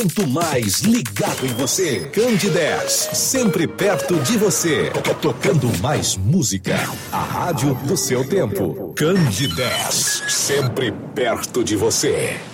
muito mais ligado em você. Candidez, sempre perto de você. Tocando mais música. A rádio do seu tempo. Candidez, sempre perto de você.